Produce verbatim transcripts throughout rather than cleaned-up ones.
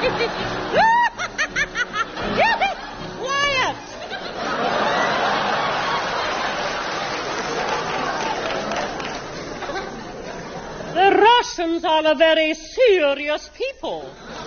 Quiet! The Russians are a very serious people.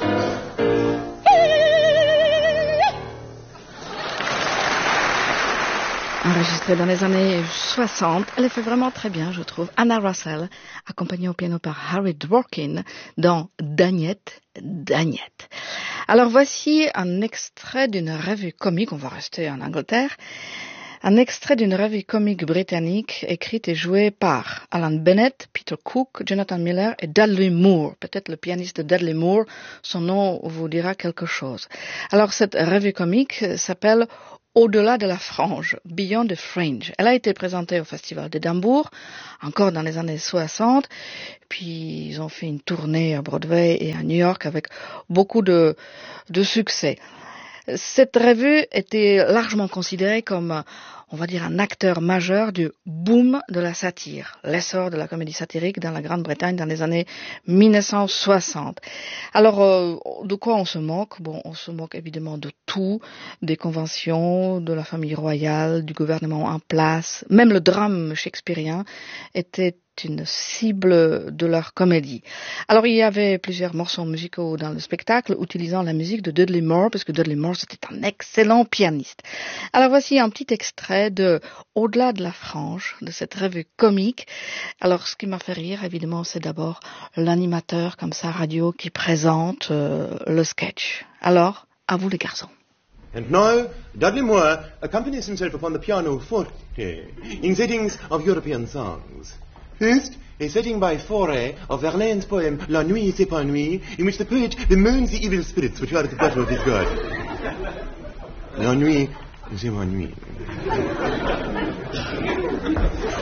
Enregistrée dans les années soixante, elle fait vraiment très bien, je trouve. Anna Russell, accompagnée au piano par Harry Dworkin dans Dagnette, Dagnette. Alors voici un extrait d'une revue comique, on va rester en Angleterre, un extrait d'une revue comique britannique écrite et jouée par Alan Bennett, Peter Cook, Jonathan Miller et Dudley Moore. Peut-être le pianiste Dudley Moore, son nom vous dira quelque chose. Alors cette revue comique s'appelle Au-delà de la frange, Beyond the Fringe. Elle a été présentée au Festival d'Édimbourg, encore dans les années soixante, puis ils ont fait une tournée à Broadway et à New York avec beaucoup de, de succès. Cette revue était largement considérée comme, on va dire, un acteur majeur du boom de la satire, l'essor de la comédie satirique dans la Grande-Bretagne dans les années mille neuf cent soixante. Alors, euh, de quoi on se moque? Bon, on se moque évidemment de tout, des conventions, de la famille royale, du gouvernement en place. Même le drame shakespearien était une cible de leur comédie. Alors il y avait plusieurs morceaux musicaux dans le spectacle utilisant la musique de Dudley Moore, parce que Dudley Moore c'était un excellent pianiste. Alors voici un petit extrait de Au-delà de la frange, de cette revue comique. Alors ce qui m'a fait rire évidemment c'est d'abord l'animateur comme ça radio qui présente euh, le sketch. Alors à vous les garçons. And now, Dudley Moore accompanies himself upon the piano forte in settings of European songs. First, a setting by Fauré of Verlaine's poem La Nuit s'épanouit, in which the poet bemoans the evil spirits which are at the bottom of his garden. La nuit s'épanouit.